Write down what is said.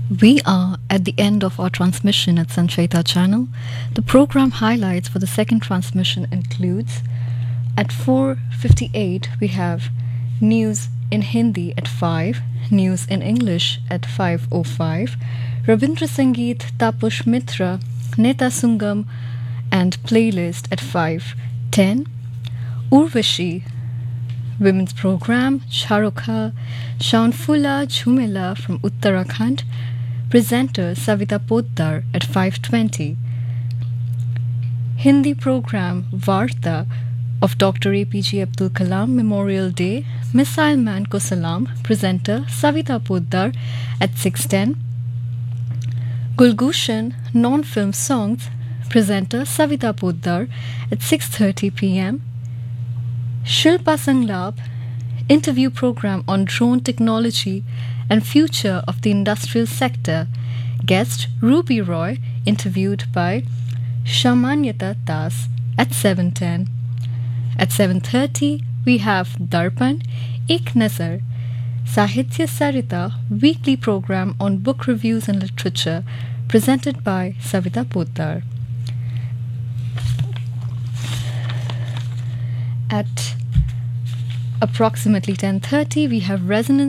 We are at the end of our transmission at Sancheta channel. The program highlights for the second transmission includes at 4:58 we have news in Hindi at 5, news in English at 5:05, Rabindra Sangeet, Tapush Mitra, Neta Sungam and playlist at 5:10, Urvashi women's program, Charukha, Shaunfula Jhumela from Uttarakhand, presenter Savita Poddar at 5:20. Hindi program Varta of Dr. APJ Abdul Kalam Memorial Day, Missile Man Ko Salam, presenter Savita Poddar at 6:10. Gulgushan non-film songs, presenter Savita Poddar at 6:30 p.m. Shilpa Sanglab interview program on drone technology and future of the industrial sector. Guest Ruby Roy interviewed by Shamanyata Das at 7:10. At 7:30 we have Darpan Ek Nazar Sahitya Sarita weekly program on book reviews and literature presented by Savita Poddar. At approximately 10:30 we have Resonance